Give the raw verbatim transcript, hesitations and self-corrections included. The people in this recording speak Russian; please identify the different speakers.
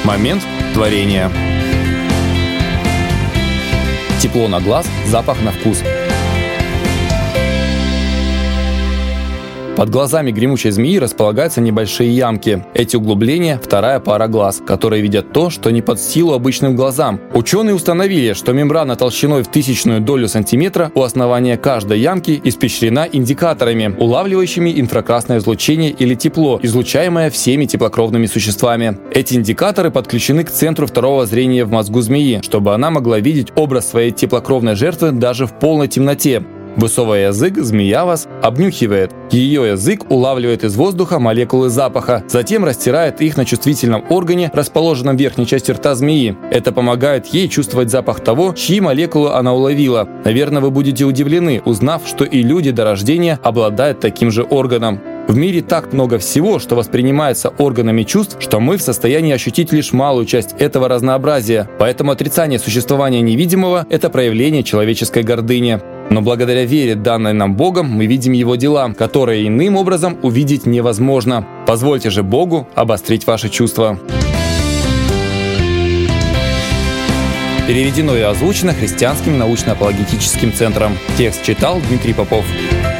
Speaker 1: Момент творения. Тепло на глаз, запах на вкус. Под глазами гремучей змеи располагаются небольшие ямки. Эти углубления – вторая пара глаз, которые видят то, что не под силу обычным глазам. Ученые установили, что мембрана толщиной в тысячную долю сантиметра у основания каждой ямки испещрена индикаторами, улавливающими инфракрасное излучение или тепло, излучаемое всеми теплокровными существами. Эти индикаторы подключены к центру второго зрения в мозгу змеи, чтобы она могла видеть образ своей теплокровной жертвы даже в полной темноте. Высовывая язык, змея вас обнюхивает. Ее язык улавливает из воздуха молекулы запаха, затем растирает их на чувствительном органе, расположенном в верхней части рта змеи. Это помогает ей чувствовать запах того, чьи молекулы она уловила. Наверное, вы будете удивлены, узнав, что и люди до рождения обладают таким же органом. В мире так много всего, что воспринимается органами чувств, что мы в состоянии ощутить лишь малую часть этого разнообразия. Поэтому отрицание существования невидимого – это проявление человеческой гордыни. Но благодаря вере, данной нам Богом, мы видим Его дела, которые иным образом увидеть невозможно. Позвольте же Богу обострить ваши чувства. Переведено и озвучено Христианским научно-апологетическим центром. Текст читал Дмитрий Попов.